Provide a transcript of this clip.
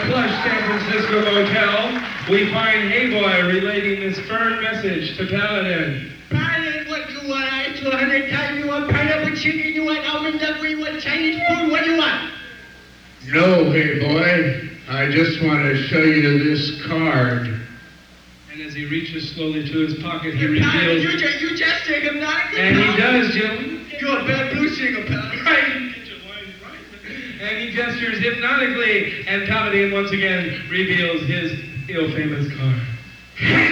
plush San Francisco motel, we find Hey Boy relating this firm message to Paladin. Paladin, what you want? I asked you 100 times. You want pineapple chicken? You want almond milk? You want Chinese food? What do you want? No, Hey Boy. I just want to show you this card. And as he reaches slowly to his pocket, he Paladin, reveals... you just take him not. And he does, gentlemen. You're a bad blue singer, Paladin. Right. And he gestures hypnotically, and Paladin once again reveals his ill-famous card.